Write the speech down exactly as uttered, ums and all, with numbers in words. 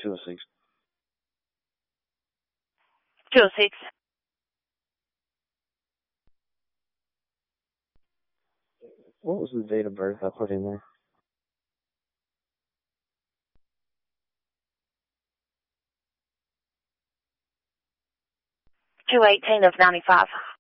two oh six. two oh six. What was the date of birth I put in there? two eighteen of ninety-five.